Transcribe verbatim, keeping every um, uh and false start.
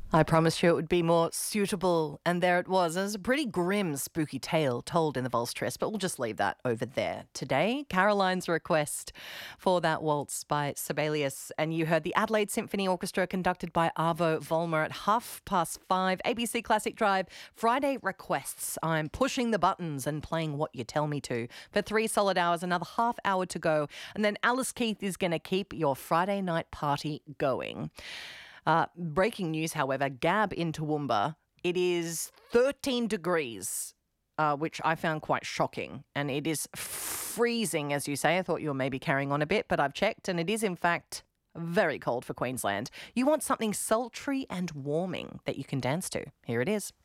I promised you it would be more suitable, and there it was. It was a pretty grim, spooky tale told in the Volstress, but we'll just leave that over there today. Caroline's request for that waltz by Sibelius, and you heard the Adelaide Symphony Orchestra conducted by Arvo Vollmer at half past five. A B C Classic Drive, Friday requests. I'm pushing the buttons and playing what you tell me to for three solid hours, another half hour to go, and then Alice Keith is going to keep your Friday night party going. Uh, breaking news, however, Gab in Toowoomba, it is thirteen degrees, uh, which I found quite shocking. And it is freezing, as you say. I thought you were maybe carrying on a bit, but I've checked, and it is, in fact, very cold for Queensland. You want something sultry and warming that you can dance to. Here it is.